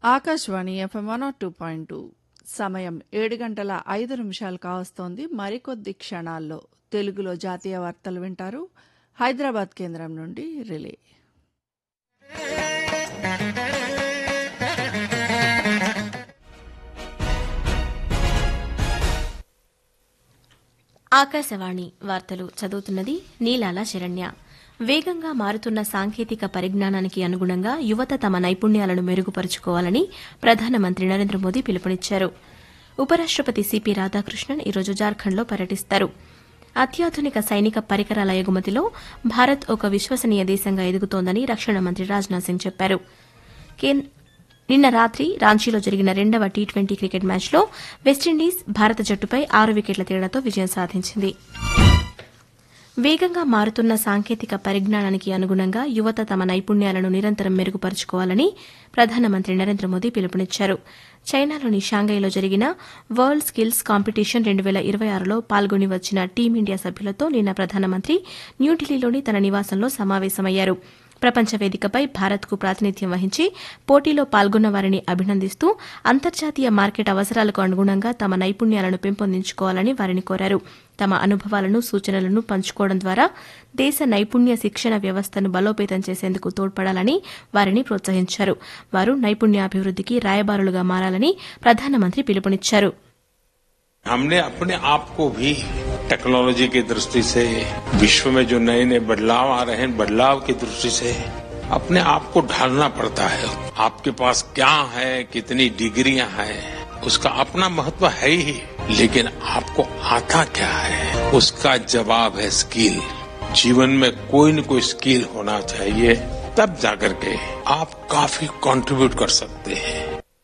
Akashvani FM 102.2 సమయం 7:05 కావస్తోంది. మరికొద్ది క్షణాల్లో తెలుగులో జాతీయ వార్తలు వింటారు. హైదరాబాద్ కేంద్రం నుండి రిలే. ఆకాశవాణి వార్తలు చదువుతున్నది నీలాల శరణ్య. వేగంగా మారుతున్న సాంకేతిక పరిజ్ఞానానికి అనుగుణంగా యువత తమ నైపుణ్యాలను మెరుగుపరుచుకోవాలని ప్రధానమంత్రి నరేంద్ర మోదీ పిలుపునిచ్చారు. ఉపరాష్టపతి సిపి రాధాకృష్ణన్ ఈరోజు జార్ఖండ్లో పర్యటిస్తారు. అత్యాధునిక సైనిక పరికరాల ఎగుమతిలో భారత్ ఒక విశ్వసనీయ దేశంగా ఎదుగుతోందని రక్షణ మంత్రి రాజ్నాథ్ సింగ్ చెప్పారు. నిన్న రాత్రి రాంచీలో జరిగిన రెండవ టీ20 క్రికెట్ మ్యాచ్లో వెస్టిండీస్ భారత జట్టుపై 6 వికెట్ల తేడాతో విజయం సాధించింది. వేగంగా మారుతున్న సాంకేతిక పరిజ్ఞానానికి అనుగుణంగా యువత తమ నైపుణ్యాలను నిరంతరం మెరుగుపరుచుకోవాలని ప్రధానమంత్రి నరేంద్ర మోదీ పిలుపునిచ్చారు. చైనాలోని షాంఘైలో జరిగిన వరల్డ్ స్కిల్స్ కాంపిటీషన్ 2026లో పాల్గొని వచ్చిన టీమిండియా సభ్యులతో నిన్న ప్రధానమంత్రి న్యూఢిల్లీలోని తన నివాసంలో సమావేశమయ్యారు. ప్రపంచ వేదికపై భారత్కు ప్రాతినిధ్యం వహించి పోటీలో పాల్గొన్న వారిని అభినందిస్తూ అంతర్జాతీయ మార్కెట్ అవసరాలకు అనుగుణంగా తమ నైపుణ్యాలను పెంపొందించుకోవాలని వారిని కోరారు. తమ అనుభవాలను సూచనలను పంచుకోవడం ద్వారా దేశ నైపుణ్య శిక్షణ వ్యవస్థను బలోపేతం చేసేందుకు తోడ్పడాలని వారిని ప్రోత్సహించారు. వారు నైపుణ్యాభివృద్దికి రాయబారులుగా మారాలని ప్రధానమంత్రి పిలుపునిచ్చారు. हमने अपने आप को भी टेक्नोलॉजी की दृष्टि से विश्व में जो नए नए बदलाव आ रहे हैं बदलाव की दृष्टि से अपने आप को ढालना पड़ता है. आपके पास क्या है, कितनी डिग्रियां हैं, उसका अपना महत्व है ही, लेकिन आपको आता क्या है उसका जवाब है स्किल. जीवन में कोई न कोई स्किल होना चाहिए, तब जाकर के आप काफी कंट्रीब्यूट कर सकते हैं.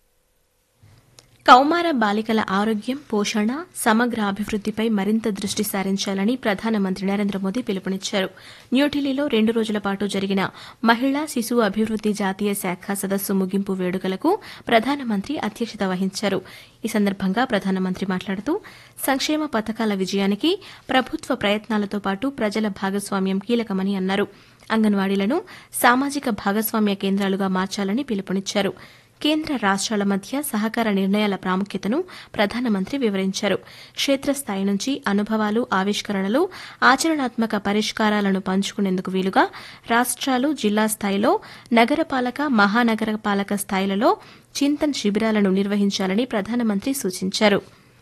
కౌమార బాలికల ఆరోగ్యం, పోషణ, సమగ్ర అభివృద్దిపై మరింత దృష్టి సారించాలని ప్రధానమంత్రి నరేంద్ర మోదీ పిలుపునిచ్చారు. న్యూఢిల్లీలో 2 రోజుల పాటు జరిగిన మహిళా శిశు అభివృద్ది జాతీయ శాఖ సదస్సు ముగింపు వేడుకలకు ప్రధానమంత్రి అధ్యక్షత వహించారు. ఈ సందర్భంగా ప్రధానమంత్రి మాట్లాడుతూ సంక్షేమ పథకాల విజయానికి ప్రభుత్వ ప్రయత్నాలతో పాటు ప్రజల భాగస్వామ్యం కీలకమని అన్నారు. అంగన్వాడీలను సామాజిక భాగస్వామ్య కేంద్రాలుగా మార్చాలని పిలుపునిచ్చారు. కేంద్ర రాష్ట్రాల మధ్య సహకార నిర్ణయాల ప్రాముఖ్యతను ప్రధానమంత్రి వివరించారు. క్షేత్రస్థాయి నుంచి అనుభవాలు, ఆవిష్కరణలు, ఆచరణాత్మక పరిష్కారాలను పంచుకునేందుకు వీలుగా రాష్ట్రాలు, జిల్లా స్థాయిలో, నగరపాలక, మహానగరపాలక స్థాయిలలో చింతన్ శిబిరాలను నిర్వహించాలని ప్రధానమంత్రి సూచించారు.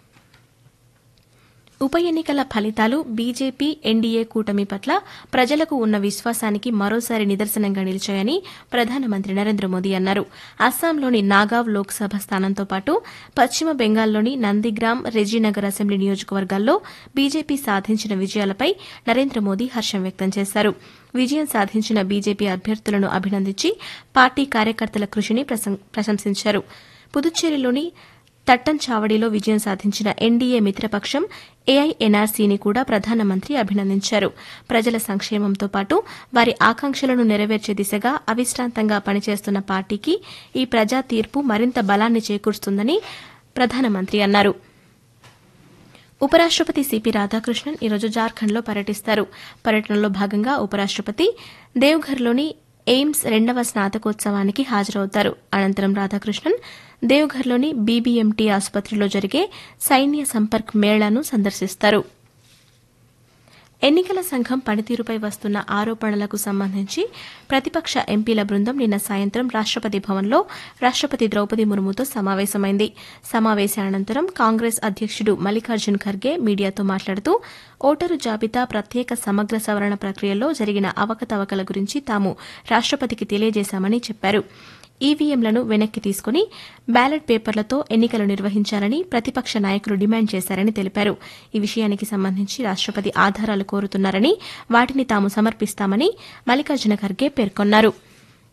ఉప ఎన్నికల ఫలితాలు బీజేపీ, ఎన్డీఏ కూటమి పట్ల ప్రజలకు ఉన్న విశ్వాసానికి మరోసారి నిదర్శనంగా నిలిచాయని ప్రధానమంత్రి నరేంద్ర మోదీ అన్నారు. అస్సాంలోని నాగావ్ లోక్సభ స్థానంతో పాటు పశ్చిమ బెంగాల్లోని నందిగ్రామ్, రెజీనగర్ అసెంబ్లీ నియోజకవర్గాల్లో బీజేపీ సాధించిన విజయాలపై నరేంద్ర మోదీ హర్షం వ్యక్తం చేశారు. విజయం సాధించిన బీజేపీ అభ్యర్థులను అభినందించి పార్టీ కార్యకర్తల కృషిని ప్రశంసించారు. పుదుచ్చేరిలోని తట్టంచావడిలో విజయం సాధించిన ఎన్డీఏ మిత్రపక్షం ఏఐఎన్ఆర్సీని కూడా ప్రధానమంత్రి అభినందించారు. ప్రజల సంక్షేమంతో పాటు వారి ఆకాంక్షలను నెరవేర్చే దిశగా అవిశ్రాంతంగా పనిచేస్తున్న పార్టీకి ఈ ప్రజా తీర్పు మరింత బలాన్ని చేకూరుస్తుందని ప్రధానమంత్రి అన్నారు. ఉపరాష్టపతి సిపి రాధాకృష్ణన్ ఈరోజు జార్ఖండ్లో పర్యటిస్తారు. పర్యటనలో భాగంగా ఉపరాష్టపతి దేవ్ఘర్లోని ఎయిమ్స్ 2వ స్నాతకోత్సవానికి హాజరవుతారు. అనంతరం రాధాకృష్ణన్ దేవ్ఘర్లోని బీబీఎంటీ ఆసుపత్రిలో జరిగే సైన్య సంపర్క్ మేళాను సందర్శిస్తారు. ఎన్నికల సంఘం పనితీరుపై వస్తున్న ఆరోపణలకు సంబంధించి ప్రతిపక్ష ఎంపీల బృందం నిన్న సాయంత్రం రాష్టపతి భవన్లో రాష్టపతి ద్రౌపది ముర్ముతో సమావేశమైంది. సమావేశానంతరం కాంగ్రెస్ అధ్యక్షుడు మల్లికార్జున్ ఖర్గే మీడియాతో మాట్లాడుతూ ఓటరు జాబితా ప్రత్యేక సమగ్ర సవరణ ప్రక్రియలో జరిగిన అవకతవకల గురించి తాము రాష్టపతికి తెలియజేశామని చెప్పారు. ఈవీఎంలను వెనక్కి తీసుకుని బ్యాలెట్ పేపర్లతో ఎన్నికలు నిర్వహించాలని ప్రతిపక్ష నాయకులు డిమాండ్ చేశారని తెలిపారు. ఈ విషయానికి సంబంధించి రాష్టపతి ఆధారాలు కోరుతున్నారని వాటిని తాము సమర్పిస్తామని మల్లికార్జున ఖర్గే పేర్కొన్నారు.